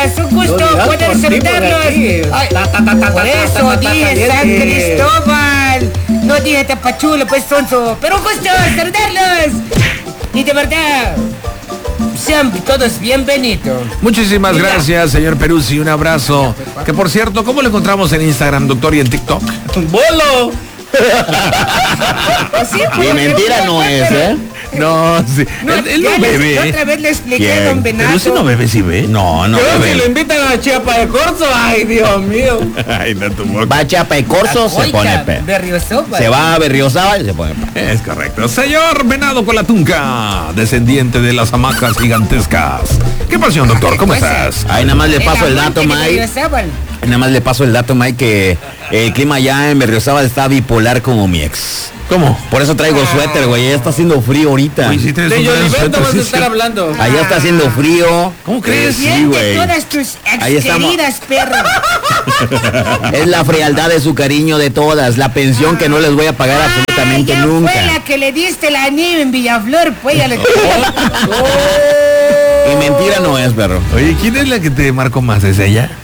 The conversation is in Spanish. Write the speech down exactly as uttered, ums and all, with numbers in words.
días, un gusto poder saludarlos. Ay, por eso dije San Cristóbal, no dije Tapachulo, pues sonso, pero un gusto saludarlos. Y de verdad, sean todos bienvenidos. Muchísimas Mira. gracias, señor Peruzzi, un abrazo. Que por cierto, ¿cómo lo encontramos en Instagram, doctor, y en TikTok? ¡Bolo! Sí, y mentira no es, ¿eh? No, sí. No, él, él no bebe. Les, otra vez le expliqué a don Benato. Pero si no bebe, sí ve. No, no Pero bebe. si lo invitan a Chiapa de Corzo, ay, Dios mío. Ay, no tu boca. Va a Chiapa de Corzo, se pone pe. Berriozábal. Se va a Berriozábal y se pone pe. Es correcto. Señor Venado con la Tunca, descendiente de las hamacas gigantescas. ¿Qué pasión, doctor? ¿Cómo estás? Ahí nada más le paso el dato, Mike. Nada más le paso el dato, Mike, que el clima allá en Berriozábal está bipolar como mi ex. ¿Cómo? Por eso traigo suéter, güey. Ya está haciendo frío ahorita. Uy, sí tienes De un gran Yoliberto suéter, vas a sí, estar sí. hablando. Allá está haciendo frío. ¿Cómo crees? Sí, Siente güey. todas tus Ahí ex estamos. queridas, perro. Es la frialdad de su cariño de todas. La pensión que no les voy a pagar Ah, absolutamente ya nunca. fue la que le diste la nieve en Villaflor, pues ya le... Y mentira no es, perro. Oye, ¿quién es la que te marcó más? ¿Es ella?